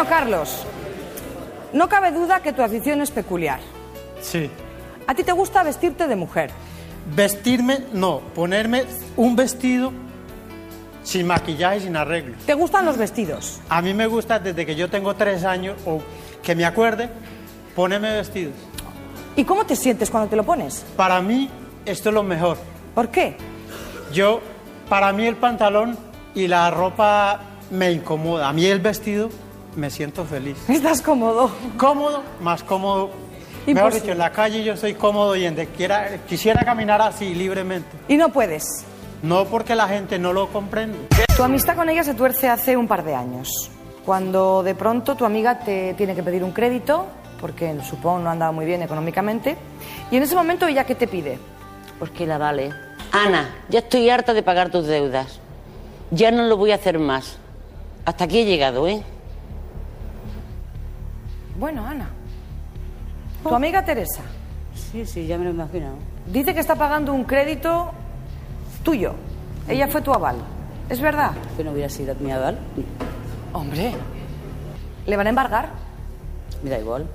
Carlos, no cabe duda que tu afición es peculiar. Sí. ¿A ti te gusta vestirte de mujer? Vestirme, no. Ponerme un vestido sin maquillaje y sin arreglo. ¿Te gustan los vestidos? A mí me gusta desde que yo tengo 3 años, o que me acuerde, ponerme vestidos. ¿Y cómo te sientes cuando te lo pones? Para mí, esto es lo mejor. ¿Por qué? Para mí el pantalón y la ropa me incomoda. A mí el vestido me siento feliz. ¿Estás cómodo? Cómodo, más cómodo. Mejor dicho, en la calle yo soy cómodo y quisiera caminar así libremente. ¿Y no puedes? No, porque la gente no lo comprende. Tu amistad con ella se tuerce hace un par de años, cuando de pronto tu amiga te tiene que pedir un crédito, porque supongo no andaba muy bien económicamente, y en ese momento ella, ¿qué te pide? Pues que la vale. Ana, ya estoy harta de pagar tus deudas. Ya no lo voy a hacer más. Hasta aquí he llegado, ¿eh? Bueno, Ana, tu amiga Teresa Sí, ya me lo he imaginado. dice que está pagando un crédito tuyo. Ella fue tu aval. ¿Es verdad? Que no hubiera sido mi aval. Hombre, ¿le van a embargar? Me da igual.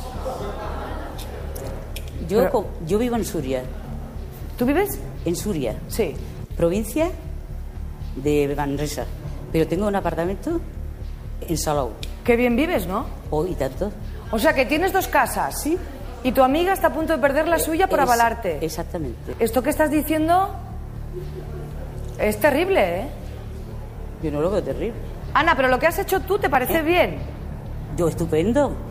Pero- Yo vivo en Suria. ¿Tú vives? En Suria. Sí. Provincia de Manresa. Pero tengo un apartamento en Salou. Qué bien vives, ¿no? Oh, y tanto. O sea, que tienes 2 casas. Sí. Y tu amiga está a punto de perder la suya por avalarte. Exactamente. Esto que estás diciendo es terrible, ¿eh? Yo no lo veo terrible. Ana, pero lo que has hecho tú te parece bien. Yo estupendo.